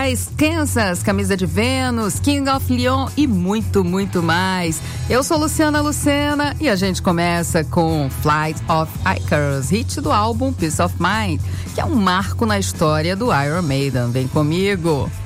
Paradise, Kansas, Camisa de Vênus, King of Leon e muito, muito mais. Eu sou Luciana Lucena e a gente começa com Flight of Icarus, hit do álbum Peace of Mind, que é um marco na história do Iron Maiden. Vem comigo!